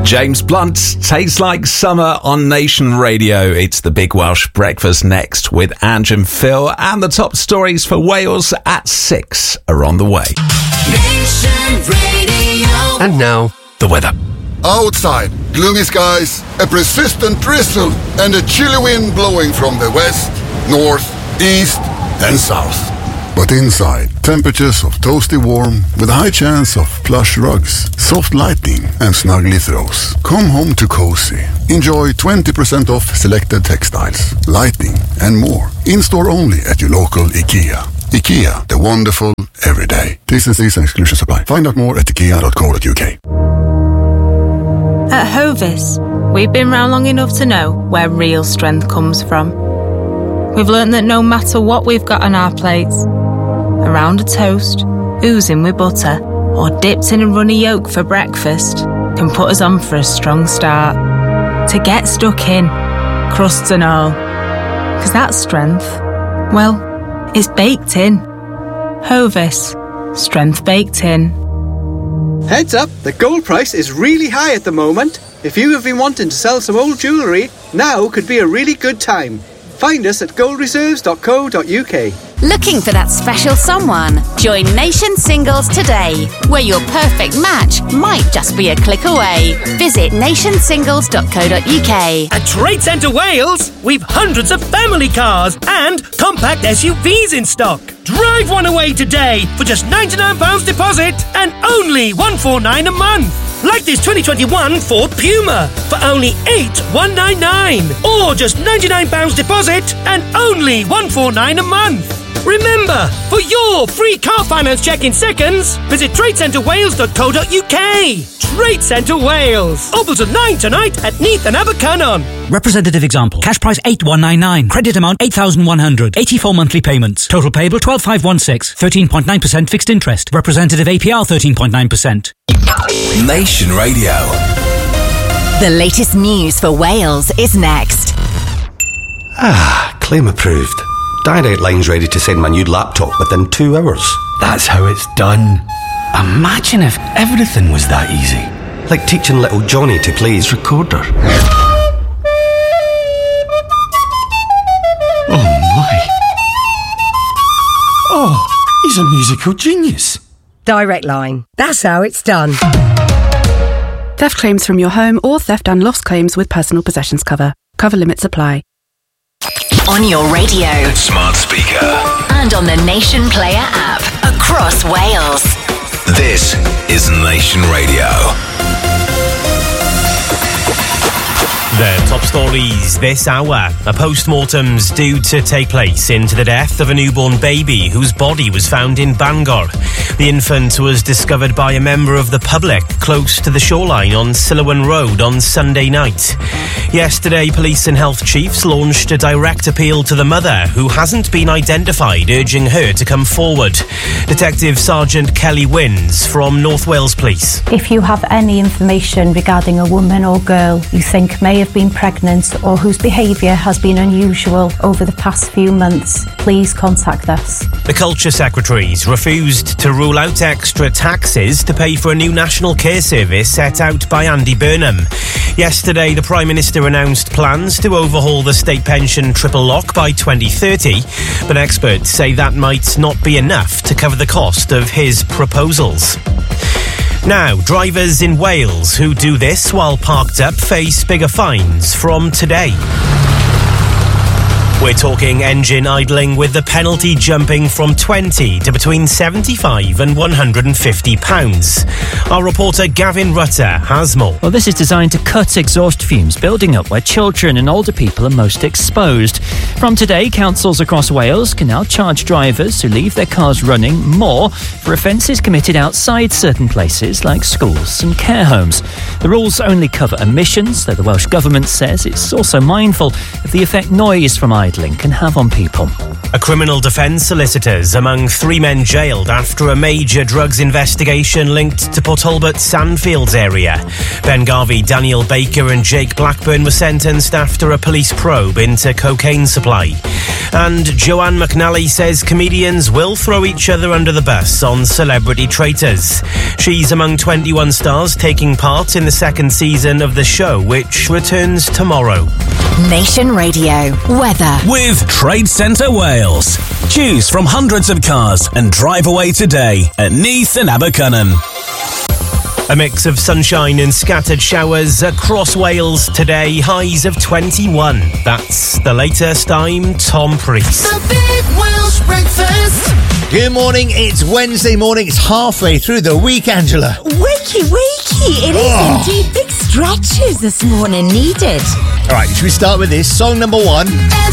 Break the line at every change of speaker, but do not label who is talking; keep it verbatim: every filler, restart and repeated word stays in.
James Blunt, Tastes Like Summer on Nation Radio. It's the Big Welsh Breakfast next with Ange and Phil, and the top stories for Wales at six are on the way.
Nation Radio.
And now, the weather.
Outside, gloomy skies, a persistent drizzle, and a chilly wind blowing from the west, north, east, and south. But inside, temperatures of toasty warm with a high chance of plush rugs, soft lighting, and snuggly throws. Come home to cozy. Enjoy twenty percent off selected textiles, lighting, and more. In-store only at your local IKEA. IKEA, the wonderful everyday. T's and C's and exclusions apply. Find out more at ikea dot co dot uk.
At Hovis, we've been round long enough to know where real strength comes from. We've learnt that no matter what we've got on our plates, around a toast, oozing with butter, or dipped in a runny yolk for breakfast, can put us on for a strong start. To get stuck in, crusts and all. Because that strength, well, it's baked in. Hovis, strength baked in.
Heads up, the gold price is really high at the moment. If you have been wanting to sell some old jewellery, now could be a really good time. Find us at gold reserves dot co dot uk.
Looking for that special someone? Join Nation Singles today, where your perfect match might just be a click away. Visit nation singles dot co dot uk.
At Trade Centre Wales, we've hundreds of family cars and compact S U Vs in stock. Drive one away today for just ninety-nine pounds deposit and only one hundred forty-nine pounds a month. Like this twenty twenty-one Ford Puma for only eight thousand one hundred ninety-nine pounds. Or just ninety-nine pounds deposit and only one hundred forty-nine pounds a month. Remember, for your free car finance check in seconds, visit trade centre wales dot co dot uk. Trade Centre Wales. Open till nine tonight at Neath and Abercynon.
Representative example. Cash price eight thousand one hundred ninety-nine. Credit amount eight thousand one hundred. eighty-four monthly payments. Total payable twelve thousand five hundred sixteen. thirteen point nine percent fixed interest. Representative A P R thirteen point nine percent.
Nation Radio.
The latest news for Wales is next.
Ah, claim approved. Direct Line's ready to send my new laptop within two hours.
That's how it's done. Imagine if everything was that easy.
Like teaching little Johnny to play his recorder.
Oh my. Oh, he's a musical genius.
Direct Line. That's how it's done.
Theft claims from your home or theft and loss claims with personal possessions cover. Cover limits apply.
On your radio,
smart speaker,
and on the Nation Player app across Wales.
This is Nation Radio.
The top stories this hour. A post-mortem's due to take place into the death of a newborn baby whose body was found in Bangor. The infant was discovered by a member of the public close to the shoreline on Sillawan Road on Sunday night. Yesterday, police and health chiefs launched a direct appeal to the mother, who hasn't been identified, urging her to come forward. Detective Sergeant Kelly Wins from North Wales Police.
If you have any information regarding a woman or girl you think may have been pregnant or whose behaviour has been unusual over the past few months, please contact us.
The Culture Secretaries refused to rule out extra taxes to pay for a new national care service set out by Andy Burnham. Yesterday, the Prime Minister announced plans to overhaul the state pension triple lock by twenty thirty, but experts say that might not be enough to cover the cost of his proposals. Now, drivers in Wales who do this while parked up face bigger fines from today. We're talking engine idling, with the penalty jumping from twenty to between seventy-five and one hundred fifty pounds. Our reporter Gavin Rutter has more.
Well, this is designed to cut exhaust fumes building up where children and older people are most exposed. From today, councils across Wales can now charge drivers who leave their cars running more for offences committed outside certain places like schools and care homes. The rules only cover emissions, though the Welsh Government says it's also mindful of the effect noise from idling can have on people.
A criminal defence solicitors among three men jailed after a major drugs investigation linked to Port Talbot Sandfields area. Ben Garvey, Daniel Baker and Jake Blackburn were sentenced after a police probe into cocaine supply. supply. And Joanne McNally says comedians will throw each other under the bus on Celebrity Traitors. She's among twenty-one stars taking part in the second season of the show, which returns tomorrow.
Nation Radio weather
with Trade Centre Wales. Choose from hundreds of cars and drive away today at Neath and Abercynon.
A mix of sunshine and scattered showers across Wales today, highs of twenty-one. That's the latest. I'm Tom Priest.
The Big Welsh Breakfast.
Good morning, it's Wednesday morning, it's halfway through the week, Angela.
Wakey, wakey, it
Oh.
is indeed. Big stretches this morning needed.
Alright, should we start with this? Song number one.